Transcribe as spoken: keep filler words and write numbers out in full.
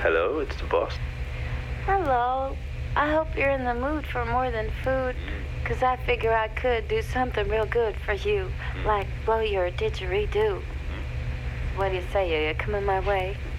Hello, it's the boss. Hello. I hope you're in the mood for more than food, because I figure I could do something real good for you, like blow your didgeridoo. What do you say? Are you coming my way?